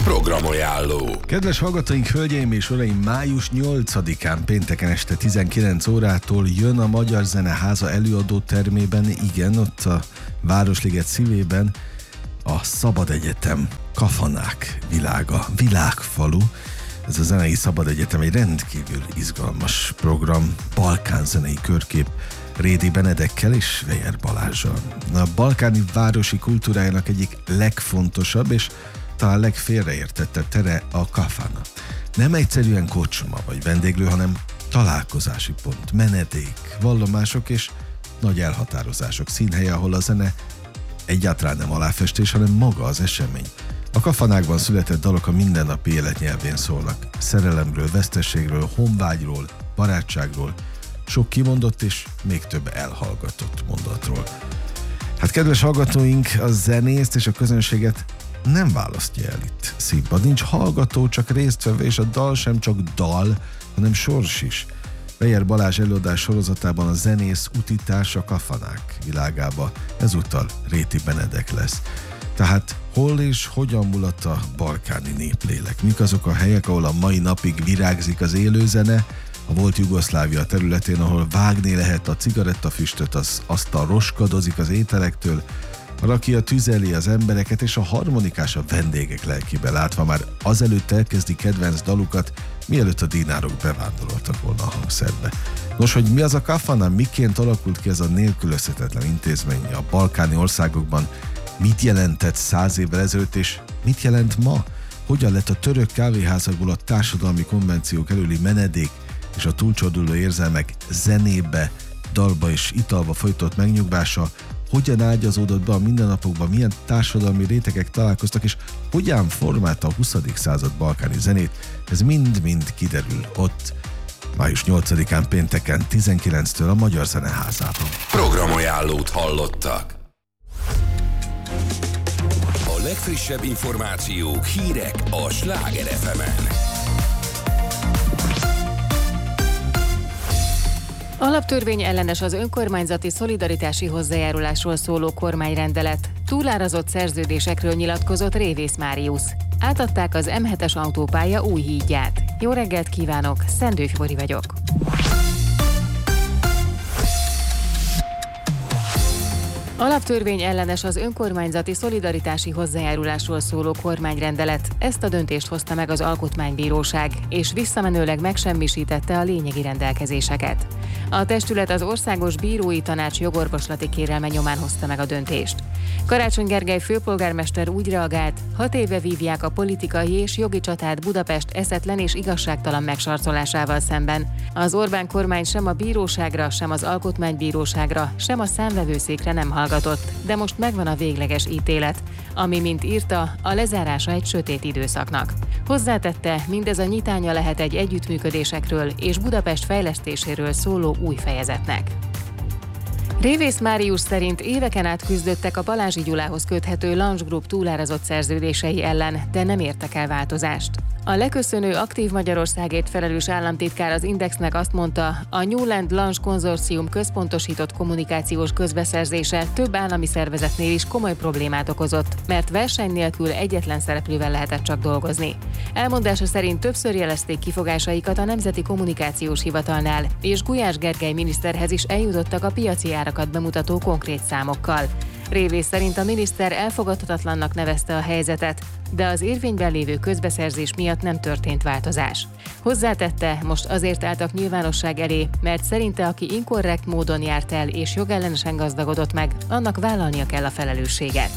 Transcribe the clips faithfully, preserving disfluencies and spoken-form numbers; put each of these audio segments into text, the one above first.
Programajánló. Kedves hallgatóink, hölgyeim és uraim, május nyolcadikán pénteken este tizenkilenc órától jön a Magyar Zeneháza előadó termében, igen, ott a Városliget szívében, a Szabad Egyetem Kafanák világa, világfalu. Ez a zenei Szabad Egyetem egy rendkívül izgalmas program, balkánzenei körkép, Rédi Benedekkel és Weyer Balázsral. A balkáni városi kultúrájának egyik legfontosabb és talán legfélreértettebb tere a kafana. Nem egyszerűen kocsma vagy vendéglő, hanem találkozási pont, menedék, vallomások és nagy elhatározások színhelye, ahol a zene egyáltalán nem aláfestés, hanem maga az esemény. A kafanákban született dalok a mindennapi élet nyelvén szólnak. Szerelemről, vesztességről, honvágyról, barátságról, sok kimondott és még több elhallgatott mondatról. Hát kedves hallgatóink, a zenészt és a közönséget nem választja el itt színpad. Nincs hallgató, csak résztvevő, és a dal sem csak dal, hanem sors is. Weyer Balázs előadás sorozatában a zenész utitársa kafanák világába, ezúttal Réti Benedek lesz. Tehát hol és hogyan mulat a balkáni néplélek? Mik azok a helyek, ahol a mai napig virágzik az élőzene, a volt Jugoszlávia területén, ahol vágni lehet a cigarettafüstöt, az asztal roskadozik az ételektől, a rakia tüzeli az embereket, és a harmonikás a vendégek lelkébe látva már azelőtt elkezdi kedvenc dalukat, mielőtt a dinárok bevándoroltak volna a hangszerbe. Nos, hogy mi az a kafana, miként alakult ki ez a nélkülözhetetlen intézmény a balkáni országokban, mit jelentett száz évvel ezelőtt, és mit jelent ma? Hogyan lett a török kávéházakból a társadalmi konvenciók előli menedék és a túlcsorduló érzelmek zenébe, dalba és italba folytott megnyugvása, hogyan ágyazódott be a mindennapokban, milyen társadalmi rétegek találkoztak, és hogyan formálta a huszadik század balkáni zenét, ez mind-mind kiderül ott, május nyolcadikán pénteken tizenkilenctől a Magyar Zeneházában. Programajánlót hallottak. A legfrissebb információk, hírek a Sláger ef emen. Alaptörvény ellenes az önkormányzati szolidaritási hozzájárulásról szóló kormányrendelet. Túlárazott szerződésekről nyilatkozott Révész Máriusz. Átadták az em hetes autópálya új hídját. Jó reggelt kívánok, Szendő Fibori vagyok. Alaptörvény ellenes az önkormányzati szolidaritási hozzájárulásról szóló kormányrendelet. Ezt a döntést hozta meg az Alkotmánybíróság, és visszamenőleg megsemmisítette a lényegi rendelkezéseket. A testület az Országos Bírói Tanács jogorvoslati kérelme nyomán hozta meg a döntést. Karácsony Gergely főpolgármester úgy reagált, hat éve vívják a politikai és jogi csatát Budapest eszetlen és igazságtalan megsarcolásával szemben. Az Orbán kormány sem a bíróságra, sem az Alkotmánybíróságra, sem a számvevőszékre nem hallgatott, de most megvan a végleges ítélet, ami, mint írta, a lezárása egy sötét időszaknak. Hozzátette, mindez a nyitánya lehet egy együttműködésekről és Budapest fejlesztéséről szóló új fejezetnek. Révész Máriusz szerint éveken át küzdöttek a Balázsi Gyulához köthető Lange Group túlárazott szerződései ellen, de nem értek el változást. A leköszönő Aktív Magyarországért felelős államtitkár az Indexnek azt mondta, a Newland Lange konzorcium központosított kommunikációs közbeszerzése több állami szervezetnél is komoly problémát okozott, mert verseny nélkül egyetlen szereplővel lehetett csak dolgozni. Elmondása szerint többször jelezték kifogásaikat a Nemzeti Kommunikációs Hivatalnál, és Gulyás Gergely miniszterhez is eljutottak a piaci árakat bemutató konkrét számokkal. Révész szerint a miniszter elfogadhatatlannak nevezte a helyzetet, de az érvényben lévő közbeszerzés miatt nem történt változás. Hozzátette, most azért álltak nyilvánosság elé, mert szerinte aki inkorrekt módon járt el és jogellenesen gazdagodott meg, annak vállalnia kell a felelősséget.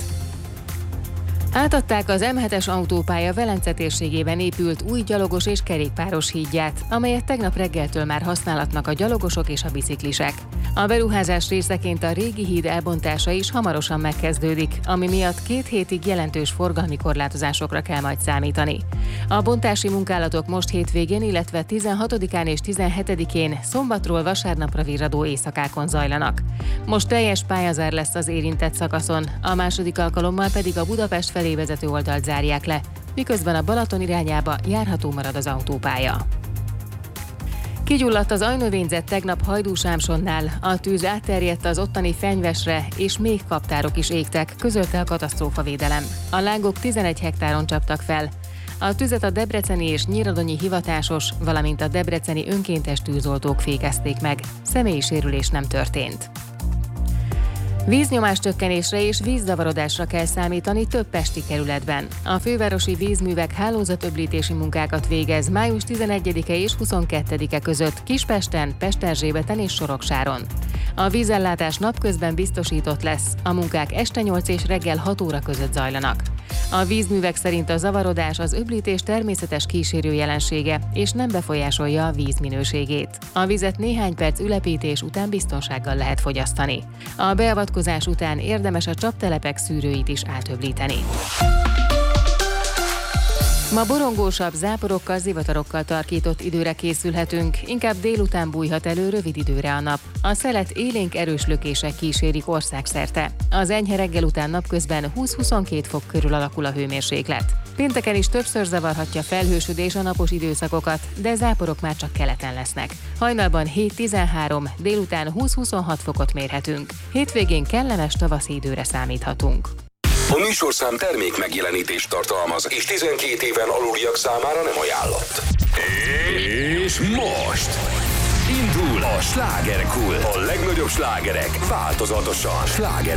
Átadták az em hetes autópálya Velence térségében épült új gyalogos és kerékpáros hídját, amelyet tegnap reggeltől már használatnak a gyalogosok és a biciklisek. A beruházás részeként a régi híd elbontása is hamarosan megkezdődik, ami miatt két hétig jelentős forgalmi korlátozásokra kell majd számítani. A bontási munkálatok most hétvégén, illetve tizenhatodikán és tizenhetedikén szombatról vasárnapra virradó éjszakákon zajlanak. Most teljes pályazár lesz az érintett szakaszon, a második alkalommal pedig a Budapest felé vezető oldalt zárják le, miközben a Balaton irányába járható marad az autópálya. Kigyulladt az ajnövényzet tegnap Hajdúsámsonnál, a tűz átterjedt az ottani fenyvesre, és még kaptárok is égtek, közölte a katasztrófavédelem. A lángok tizenegy hektáron csaptak fel. A tüzet a debreceni és nyíradonyi hivatásos, valamint a debreceni önkéntes tűzoltók fékezték meg. Személyi sérülés nem történt. Víznyomás csökkenésre és vízzavarodásra kell számítani több pesti kerületben. A fővárosi vízművek hálózatöblítési munkákat végez május tizenegyedike és huszonkettedike között Kispesten, Pesterzsébeten és Soroksáron. A vízellátás napközben biztosított lesz, a munkák este nyolc és reggel hat óra között zajlanak. A vízművek szerint a zavarodás az öblítés természetes kísérő jelensége, és nem befolyásolja a víz minőségét. A vizet néhány perc ülepítés után biztonsággal lehet fogyasztani. A beavatkozás után érdemes a csaptelepek szűrőit is átöblíteni. Ma borongósabb, záporokkal, zivatarokkal tarkított időre készülhetünk, inkább délután bújhat elő rövid időre a nap. A szelet élénk erős lökések kísérik országszerte. Az enyhe reggel után napközben húsz-huszonkettő fok körül alakul a hőmérséklet. Pénteken is többször zavarhatja felhősödés a napos időszakokat, de záporok már csak keleten lesznek. Hajnalban hét-tizenhárom, délután húsz-huszonhat fokot mérhetünk. Hétvégén kellemes tavaszi időre számíthatunk. A műsorszám termék megjelenítést tartalmaz, és tizenkét éven aluliak számára nem ajánlott. És most indul a slágerkult. A legnagyobb slágerek változatosan. Sláger